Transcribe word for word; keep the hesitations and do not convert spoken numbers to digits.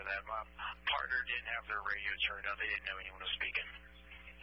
that. My partner didn't have their radio turned on. They didn't know anyone was speaking.